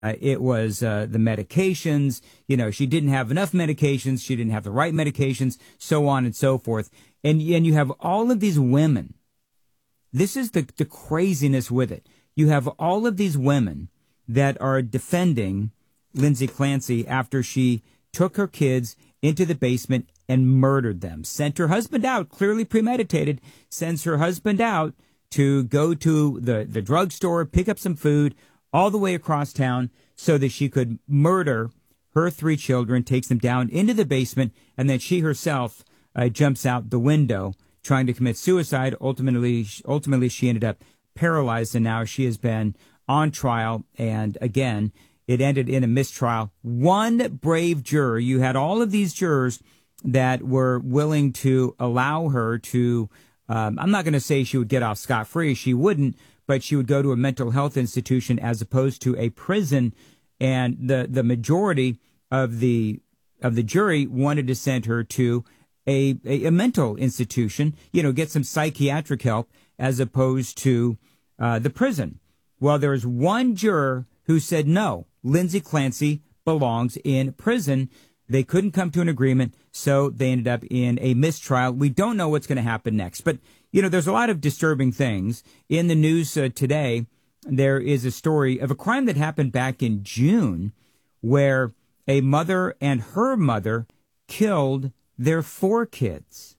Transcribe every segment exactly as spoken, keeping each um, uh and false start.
Uh, it was uh, the medications. You know, she didn't have enough medications. She didn't have the right medications, so on and so forth. And, and you have all of these women. This is the, the craziness with it. You have all of these women that are defending Lindsay Clancy after she took her kids into the basement and murdered them, sent her husband out, clearly premeditated, sends her husband out to go to the, the drugstore, pick up some food, all the way across town so that she could murder her three children, takes them down into the basement, and then she herself uh, jumps out the window trying to commit suicide. Ultimately, ultimately, she ended up paralyzed, and now she has been on trial. And again, it ended in a mistrial. One brave juror. You had all of these jurors that were willing to allow her to, um, I'm not going to say she would get off scot-free. She wouldn't. But she would go to a mental health institution as opposed to a prison, and the, the majority of the of the jury wanted to send her to a, a, a mental institution, you know, get some psychiatric help as opposed to uh, the prison. Well, there was one juror who said, no, Lindsay Clancy belongs in prison. They couldn't come to an agreement, so they ended up in a mistrial. We don't know what's going to happen next, but you know, there's a lot of disturbing things in the news uh, today. There is a story of a crime that happened back in June where a mother and her mother killed their four kids.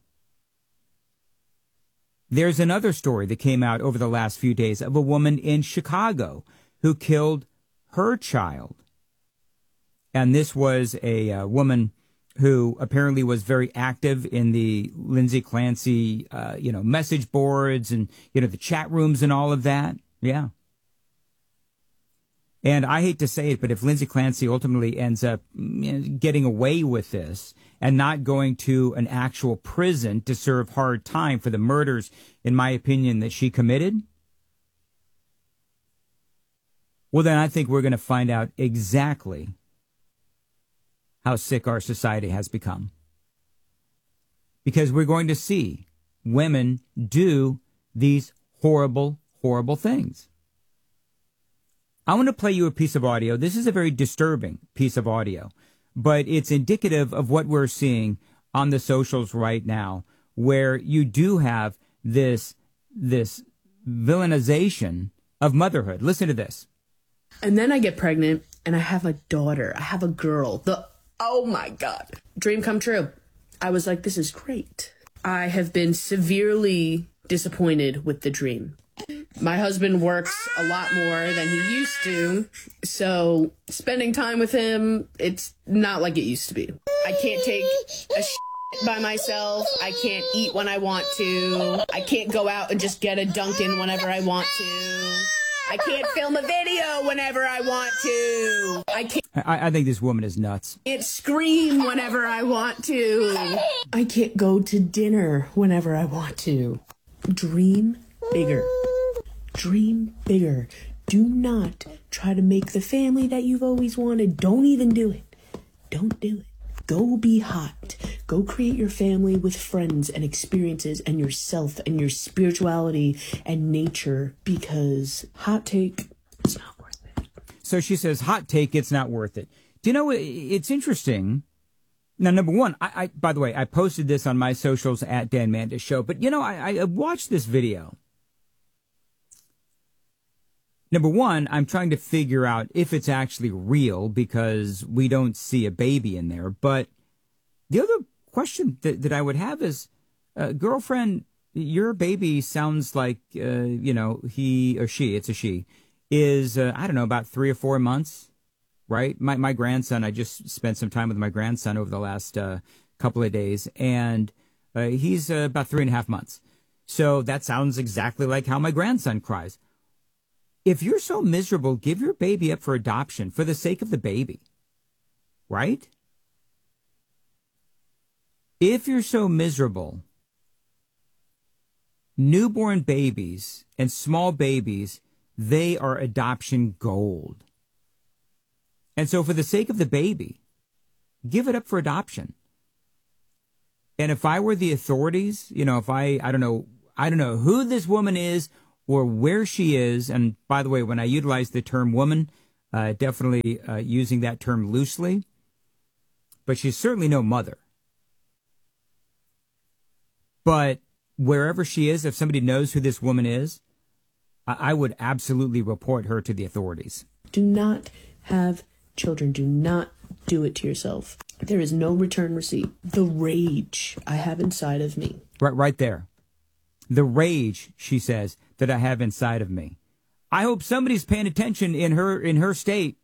There's another story that came out over the last few days of a woman in Chicago who killed her child. And this was a uh, woman who apparently was very active in the Lindsay Clancy, uh, you know, message boards and, you know, the chat rooms and all of that. Yeah. And I hate to say it, but if Lindsay Clancy ultimately ends up you know, getting away with this and not going to an actual prison to serve hard time for the murders, in my opinion, that she committed, well, then I think we're going to find out exactly how sick our society has become. Because we're going to see women do these horrible, horrible things. I want to play you a piece of audio. This is a very disturbing piece of audio, but it's indicative of what we're seeing on the socials right now, where you do have this, this villainization of motherhood. Listen to this. And then I get pregnant and I have a daughter. I have a girl. The Oh my God. Dream come true. I was like, this is great. I have been severely disappointed with the dream. My husband works a lot more than he used to, so spending time with him, it's not like it used to be. I can't take a shit by myself. I can't eat when I want to. I can't go out and just get a Dunkin' whenever I want to. I can't film a video whenever I want to. I can't. I, I think this woman is nuts. Can't scream whenever I want to. I can't go to dinner whenever I want to. Dream bigger. Dream bigger. Do not try to make the family that you've always wanted. Don't even do it. Don't do it. Go be hot. Go create your family with friends and experiences and yourself and your spirituality and nature, because hot take, it's not worth it. So she says, hot take, it's not worth it. Do you know, it's interesting. Now, number one, I, I by the way, I posted this on my socials at Dan Mandis Show, but you know, I, I watched this video. Number one, I'm trying to figure out if it's actually real because we don't see a baby in there. But the other question that, that I would have is, uh, girlfriend, your baby sounds like, uh, you know, he or she, it's a she, is, uh, I don't know, about three or four months, right? My, my grandson, I just spent some time with my grandson over the last uh, couple of days, and uh, he's uh, about three and a half months. So that sounds exactly like how my grandson cries. If you're so miserable, give your baby up for adoption for the sake of the baby, right? If you're so miserable, newborn babies and small babies, they are adoption gold. And so for the sake of the baby, give it up for adoption. And if I were the authorities, you know, if I, I don't know, I don't know who this woman is or where she is. And by the way, when I utilize the term woman, uh, definitely uh, using that term loosely. But she's certainly no mother. But wherever she is, if somebody knows who this woman is, I, I would absolutely report her to the authorities. Do not have children. Do not do it to yourself. There is no return receipt. The rage I have inside of me. Right, right there. The rage, she says, that I have inside of me. I hope somebody's paying attention in her in her state.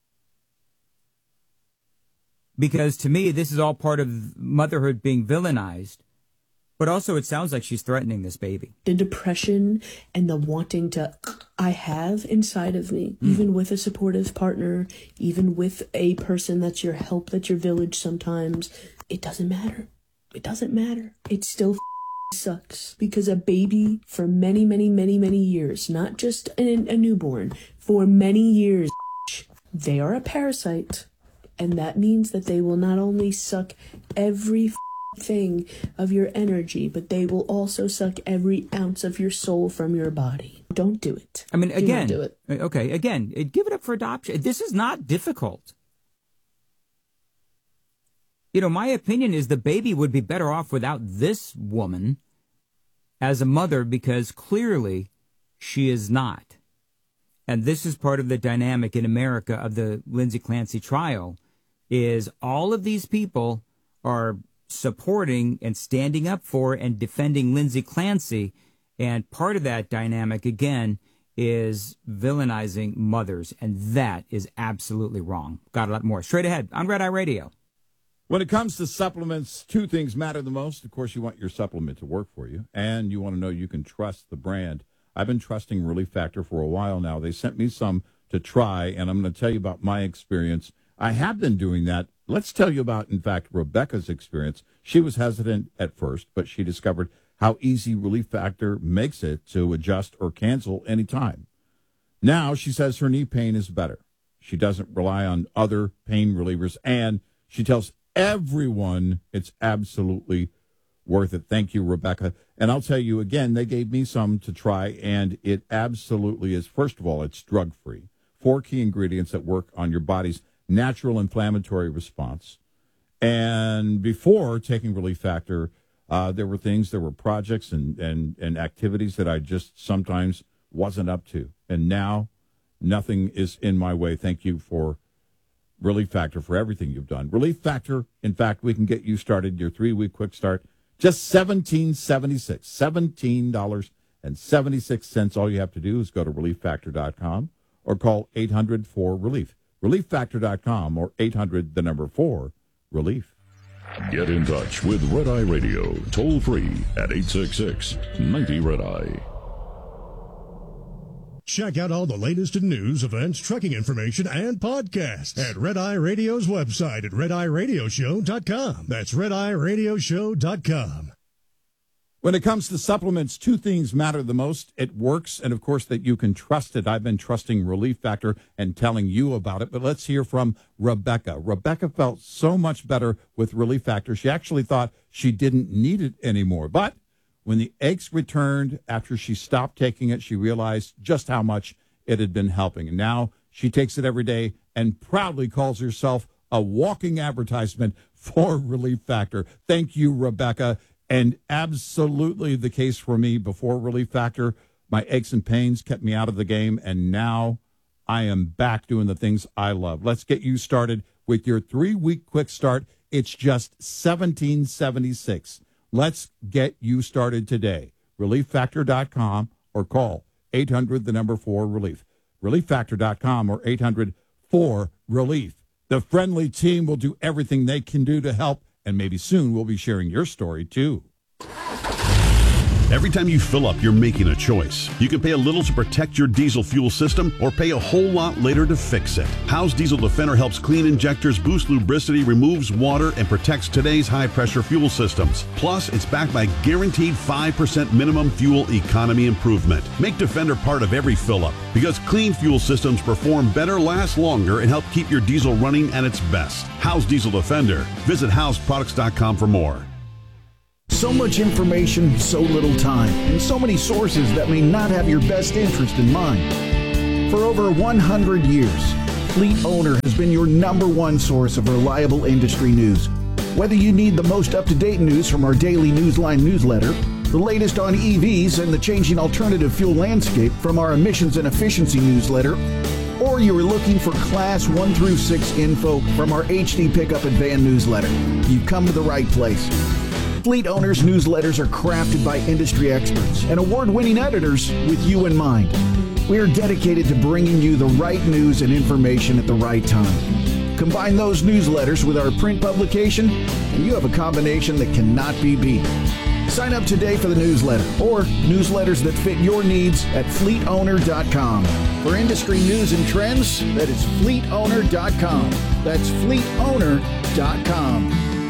Because to me, this is all part of motherhood being villainized. But also, it sounds like she's threatening this baby. The depression and the wanting to, I have inside of me, mm. even with a supportive partner, even with a person that's your help, that's your village sometimes, it doesn't matter. It doesn't matter. It still sucks. Because a baby for many, many, many, many years, not just a, a newborn, for many years, they are a parasite. And that means that they will not only suck every thing of your energy, but they will also suck every ounce of your soul from your body. Don't do it. I mean, do again, do it. okay, again, give it up for adoption. This is not difficult. You know, my opinion is the baby would be better off without this woman as a mother, because clearly she is not. And this is part of the dynamic in America of the Lindsay Clancy trial, is all of these people are supporting and standing up for and defending Lindsay Clancy. And part of that dynamic, again, is villainizing mothers. And that is absolutely wrong. Got a lot more. Straight ahead on Red Eye Radio. When it comes to supplements, two things matter the most. Of course, you want your supplement to work for you, and you want to know you can trust the brand. I've been trusting Relief Factor for a while now. They sent me some to try, and I'm going to tell you about my experience. I have been doing that. Let's tell you about, in fact, Rebecca's experience. She was hesitant at first, but she discovered how easy Relief Factor makes it to adjust or cancel anytime. Now she says her knee pain is better. She doesn't rely on other pain relievers, and she tells everyone it's absolutely worth it. Thank you, Rebecca. And I'll tell you again, they gave me some to try, and it absolutely is. First of all, it's drug-free. Four key ingredients that work on your body's natural inflammatory response. And before taking Relief Factor, uh, there were things, there were projects and, and, and activities that I just sometimes wasn't up to. And now nothing is in my way. Thank you for Relief Factor, for everything you've done. Relief Factor, in fact, we can get you started, your three-week quick start, just seventeen dollars and seventy-six cents. seventeen dollars and seventy-six cents. All you have to do is go to relief factor dot com or call eight hundred four relief. relief factor dot com or eight hundred, the number four, relief. Get in touch with Red Eye Radio, toll free at eight six six, ninety, red eye. Check out all the latest in news, events, trucking information, and podcasts at Red Eye Radio's website at red eye radio show dot com. That's red eye radio show dot com. When it comes to supplements, two things matter the most. It works, and of course that you can trust it. I've been trusting Relief Factor and telling you about it, but let's hear from Rebecca. Rebecca felt so much better with Relief Factor. She actually thought she didn't need it anymore. But when the aches returned after she stopped taking it, she realized just how much it had been helping. And now she takes it every day and proudly calls herself a walking advertisement for Relief Factor. Thank you, Rebecca. And absolutely the case for me. Before Relief Factor, my aches and pains kept me out of the game, and now I am back doing the things I love. Let's get you started with your three-week quick start. It's just seventeen dollars and seventy-six cents. Let's get you started today. relief factor dot com or call eight hundred, the number four, relief. relief factor dot com or eight hundred, four, relief. The friendly team will do everything they can do to help. And maybe soon we'll be sharing your story, too. Every time you fill up, you're making a choice. You can pay a little to protect your diesel fuel system or pay a whole lot later to fix it. How's Diesel Defender helps clean injectors, boost lubricity, removes water, and protects today's high-pressure fuel systems. Plus, it's backed by guaranteed five percent minimum fuel economy improvement. Make Defender part of every fill-up because clean fuel systems perform better, last longer, and help keep your diesel running at its best. How's Diesel Defender? Visit house products dot com for more. So much information, so little time, and so many sources that may not have your best interest in mind. For over one hundred years, Fleet Owner has been your number one source of reliable industry news. Whether you need the most up-to-date news from our daily Newsline newsletter, the latest on E Vs and the changing alternative fuel landscape from our emissions and efficiency newsletter, or you are looking for Class one through six info from our H D Pickup and Van newsletter, you've come to the right place. Fleet Owners newsletters are crafted by industry experts and award-winning editors with you in mind. We are dedicated to bringing you the right news and information at the right time. Combine those newsletters with our print publication, and you have a combination that cannot be beat. Sign up today for the newsletter or newsletters that fit your needs at fleet owner dot com. For industry news and trends, that is fleet owner dot com. That's fleet owner dot com.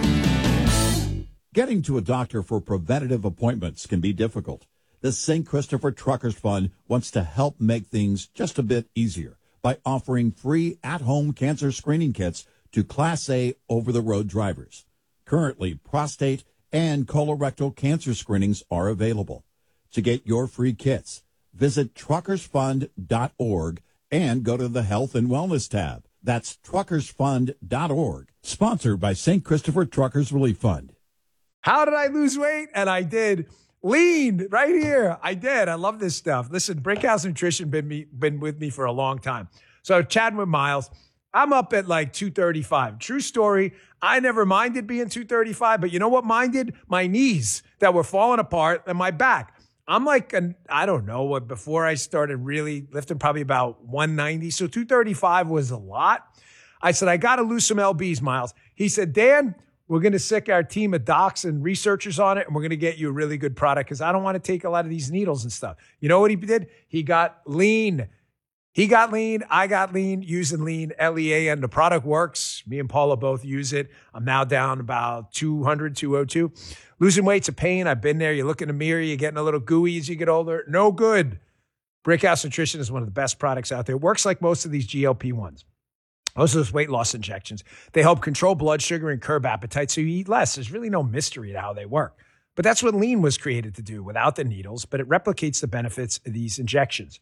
Getting to a doctor for preventative appointments can be difficult. The Saint Christopher Truckers Fund wants to help make things just a bit easier by offering free at-home cancer screening kits to Class A over-the-road drivers. Currently, prostate and colorectal cancer screenings are available. To get your free kits, visit truckers fund dot org and go to the Health and Wellness tab. That's truckers fund dot org, sponsored by Saint Christopher Truckers Relief Fund. How did I lose weight? And I did. Lean right here. I did. I love this stuff. Listen, Brickhouse Nutrition been me been with me for a long time. So chatting with Miles, I'm up at like two thirty-five. True story. I never minded being two thirty-five, but you know what minded? My knees that were falling apart and my back. I'm like, an, I don't know what, before I started really lifting, probably about one ninety. So two thirty-five was a lot. I said, I got to lose some L Bs, Miles. He said, Dan, we're going to sick our team of docs and researchers on it, and we're going to get you a really good product because I don't want to take a lot of these needles and stuff. You know what he did? He got lean. He got lean. I got lean using lean, L E A, and the product works. Me and Paula both use it. I'm now down about two hundred, two oh two. Losing weight's a pain. I've been there. You look in the mirror, you're getting a little gooey as you get older. No good. Brickhouse Nutrition is one of the best products out there. It works like most of these G L P ones. Most of those weight loss injections. They help control blood sugar and curb appetite so you eat less. There's really no mystery to how they work. But that's what lean was created to do without the needles, but it replicates the benefits of these injections.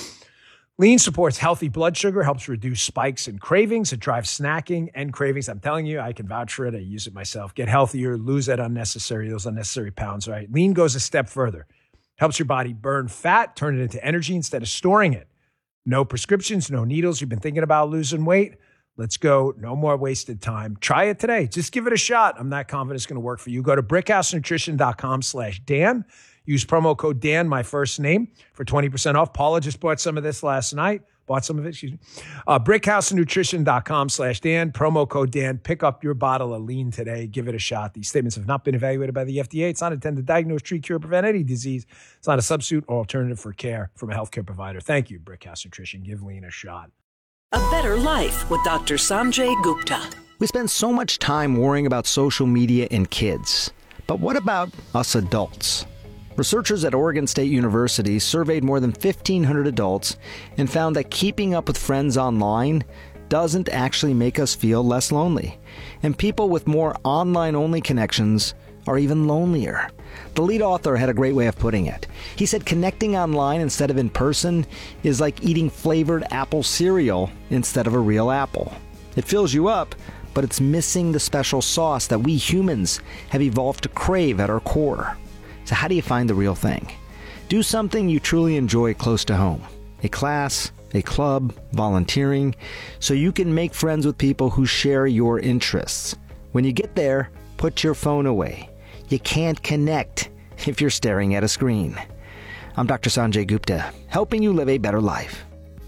Lean supports healthy blood sugar, helps reduce spikes and cravings. It drives snacking and cravings. I'm telling you, I can vouch for it. I use it myself. Get healthier, lose that unnecessary, those unnecessary pounds, right? Lean goes a step further. Helps your body burn fat, turn it into energy instead of storing it. No prescriptions, no needles. You've been thinking about losing weight? Let's go. No more wasted time. Try it today. Just give it a shot. I'm not confident it's going to work for you. Go to brickhouse nutrition dot com slash Dan. Use promo code Dan, my first name, for twenty percent off. Paula just bought some of this last night. Bought some of it, excuse me. Uh, brickhouse nutrition dot com slash Dan. Promo code Dan. Pick up your bottle of lean today. Give it a shot. These statements have not been evaluated by the F D A. It's not intended to diagnose, treat, cure, prevent any disease. It's not a substitute or alternative for care from a healthcare provider. Thank you, Brickhouse Nutrition. Give lean a shot. A better life with Doctor Sanjay Gupta. We spend so much time worrying about social media and kids. But what about us adults? Researchers at Oregon State University surveyed more than fifteen hundred adults and found that keeping up with friends online doesn't actually make us feel less lonely. And people with more online-only connections are even lonelier. The lead author had a great way of putting it. He said connecting online instead of in person is like eating flavored apple cereal instead of a real apple. It fills you up, but it's missing the special sauce that we humans have evolved to crave at our core. So how do you find the real thing? Do something you truly enjoy close to home. A class, a club, volunteering, so you can make friends with people who share your interests. When you get there, put your phone away. You can't connect if you're staring at a screen. I'm Doctor Sanjay Gupta, helping you live a better life.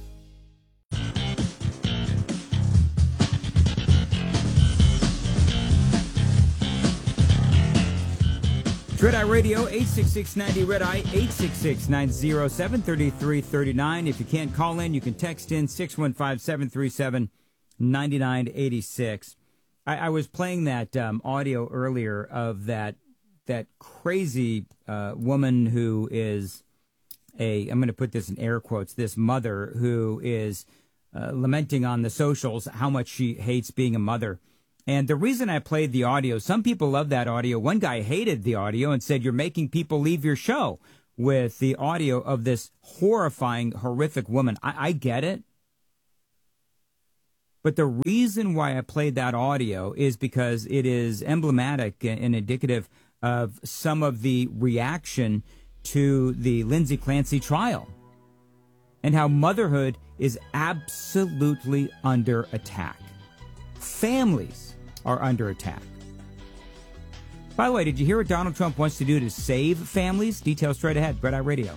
Red Eye Radio, eight six six ninety Red Eye, eight six six, nine oh seven, three three three nine. If you can't call in, you can text in six one five, seven three seven, nine nine eight six. I, I was playing that um, audio earlier of that that crazy uh, woman who is a, I'm going to put this in air quotes, this mother who is uh, lamenting on the socials how much she hates being a mother. And the reason I played the audio, some people love that audio. One guy hated the audio and said, you're making people leave your show with the audio of this horrifying, horrific woman. I, I get it. But the reason why I played that audio is because it is emblematic and indicative of some of the reaction to the Lindsay Clancy trial and how motherhood is absolutely under attack. Families are under attack. By the way, did you hear what Donald Trump wants to do to save families? Details straight ahead. Red Eye Radio.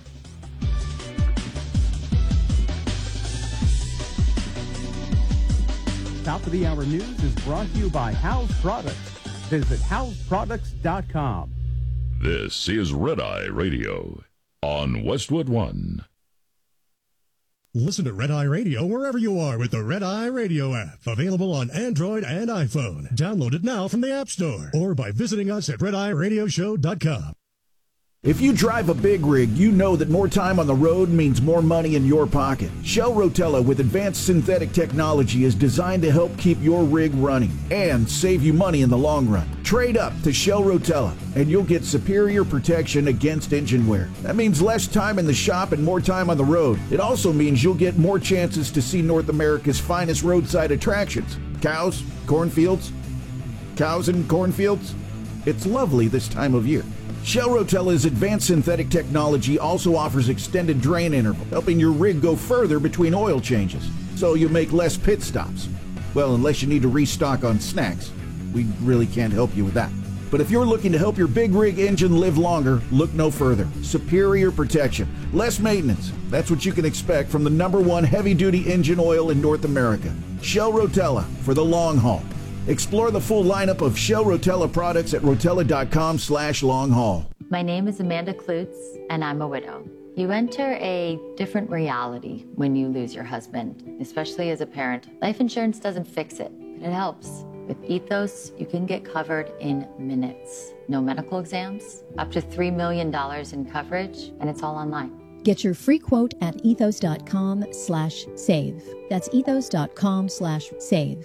Top of the Hour News is brought to you by House Products. Visit house products dot com. This is Red Eye Radio on Westwood One. Listen to Red Eye Radio wherever you are with the Red Eye Radio app. Available on Android and iPhone. Download it now from the App Store or by visiting us at red eye radio show dot com. If you drive a big rig, you know that more time on the road means more money in your pocket. Shell Rotella with advanced synthetic technology is designed to help keep your rig running and save you money in the long run. Trade up to Shell Rotella and you'll get superior protection against engine wear. That means less time in the shop and more time on the road. It also means you'll get more chances to see North America's finest roadside attractions. Cows, cornfields, cows and cornfields. It's lovely this time of year. Shell Rotella's advanced synthetic technology also offers extended drain interval, helping your rig go further between oil changes, so you make less pit stops. Well, unless you need to restock on snacks. We really can't help you with that. But if you're looking to help your big rig engine live longer, look no further. Superior protection, less maintenance. That's what you can expect from the number one heavy-duty engine oil in North America. Shell Rotella for the long haul. Explore the full lineup of Shell Rotella products at rotella.com slash long haul. My name is Amanda Klutz, and I'm a widow. You enter a different reality when you lose your husband, especially as a parent. Life insurance doesn't fix it, but it helps. With Ethos, you can get covered in minutes. No medical exams, up to three million dollars in coverage, and it's all online. Get your free quote at ethos.com slash save. That's ethos.com slash save.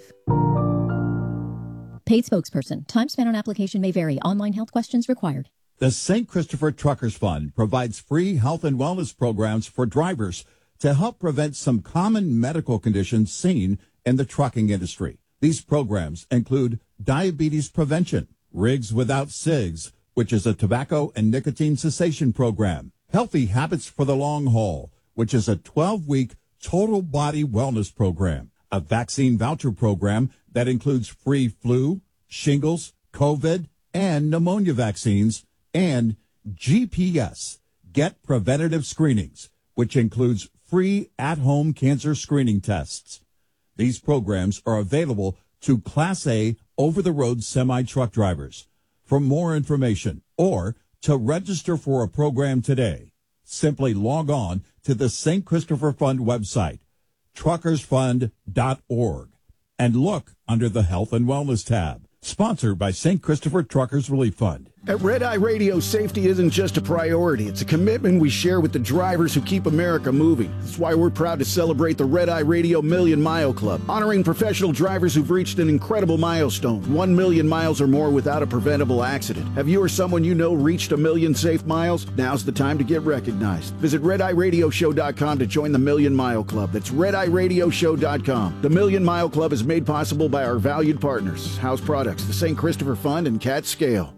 Paid spokesperson. Time spent on application may vary. Online health questions required. The Saint Christopher Truckers Fund provides free health and wellness programs for drivers to help prevent some common medical conditions seen in the trucking industry. These programs include diabetes prevention, Rigs Without Cigs, which is a tobacco and nicotine cessation program, Healthy Habits for the Long Haul, which is a twelve-week total body wellness program, a vaccine voucher program that includes free flu, shingles, COVID, and pneumonia vaccines, and G P S, Get Preventative Screenings, which includes free at-home cancer screening tests. These programs are available to Class A over-the-road semi-truck drivers. For more information or to register for a program today, simply log on to the Saint Christopher Fund website, truckers fund dot org, and look under the Health and Wellness tab. Sponsored by Saint Christopher Truckers Relief Fund. At Red Eye Radio, safety isn't just a priority. It's a commitment we share with the drivers who keep America moving. That's why we're proud to celebrate the Red Eye Radio Million Mile Club, honoring professional drivers who've reached an incredible milestone, one million miles or more without a preventable accident. Have you or someone you know reached a million safe miles? Now's the time to get recognized. Visit red eye radio show dot com to join the Million Mile Club. That's red eye radio show dot com. The Million Mile Club is made possible by our valued partners, House Products, the Saint Christopher Fund, and Cat Scale.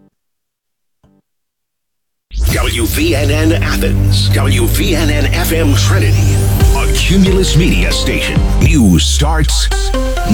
W V N N Athens, W V N N F M Trinity, a Cumulus Media station. News starts